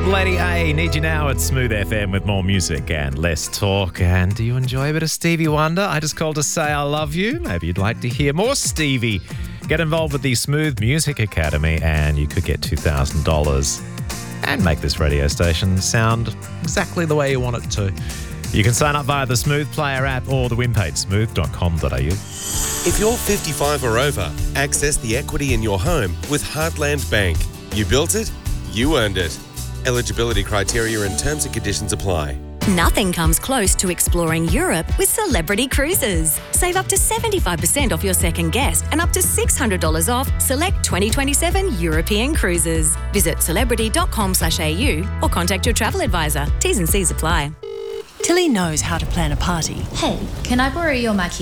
Lady A, Need You Now at Smooth FM with more music and less talk. And do you enjoy a bit of Stevie Wonder? I just called to say I love you. Maybe you'd like to hear more Stevie. Get involved with the Smooth Music Academy and you could get $2,000 and make this radio station sound exactly the way you want it to. You can sign up via the Smooth Player app or the webpage smooth.com.au. If you're 55 or over, access the equity in your home with Heartland Bank. You built it, you earned it. Eligibility criteria and terms and conditions apply. Nothing comes close to exploring Europe with Celebrity Cruises. Save up to 75% off your second guest and up to $600 off select 2027 European cruises. Visit celebrity.com.au or contact your travel advisor. T's and C's apply. Tilly knows how to plan a party. Hey, can I borrow your marquee?